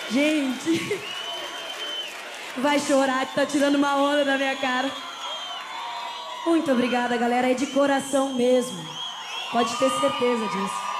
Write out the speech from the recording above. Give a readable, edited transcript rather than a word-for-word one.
Gente, vai chorar que tá tirando uma onda da minha cara. Muito obrigada, galera, é de coração mesmo. Pode ter certeza disso.